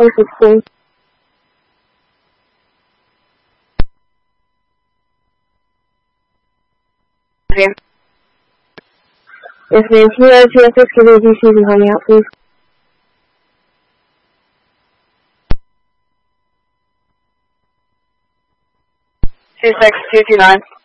416. Okay. Yes, ma'am. Can you add to FX for the DC and hang out, please? 26229.